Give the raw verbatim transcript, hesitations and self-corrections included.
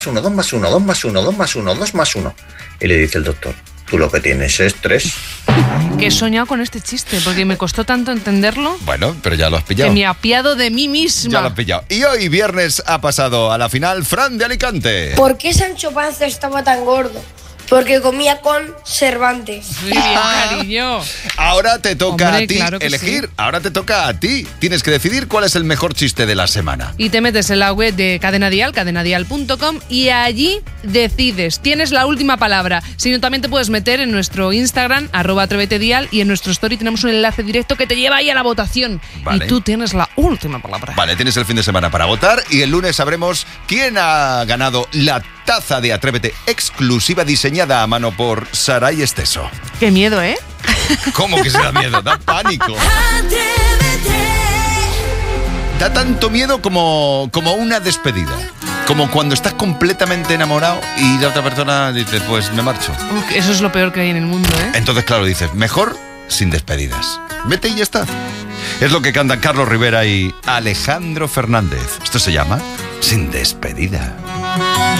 uno, dos más uno, dos más uno, dos más uno, dos más uno. Y le dice el doctor, tú lo que tienes es tres. Que he soñado con este chiste, porque me costó tanto entenderlo. Bueno, pero ya lo has pillado. Que me apiado de mí misma. Ya lo has pillado. Y hoy, viernes, ha pasado a la final Fran de Alicante. ¿Por qué Sancho Panza estaba tan gordo? Porque comía con Cervantes. Muy bien, cariño. Ahora te toca Hombre, a ti claro que elegir. sí. Ahora te toca a ti. Tienes que decidir cuál es el mejor chiste de la semana. Y te metes en la web de Cadena Dial, cadena dial punto com, y allí decides. Tienes la última palabra. Si no, también te puedes meter en nuestro Instagram, arroba atrévetedial, y en nuestro story tenemos un enlace directo que te lleva ahí a la votación. Vale. Y tú tienes la última palabra. Vale, tienes el fin de semana para votar y el lunes sabremos quién ha ganado la taza de Atrévete exclusiva diseñada a mano por Saray Esteso. Qué miedo, ¿eh? ¿Cómo que se da miedo? Da pánico. Da tanto miedo como, como una despedida. Como cuando estás completamente enamorado y la otra persona dice, pues me marcho. Uf, eso es lo peor que hay en el mundo, ¿eh? Entonces, claro, dices, mejor sin despedidas. Vete y ya está. Es lo que cantan Carlos Rivera y Alejandro Fernández. Esto se llama Sin Despedida.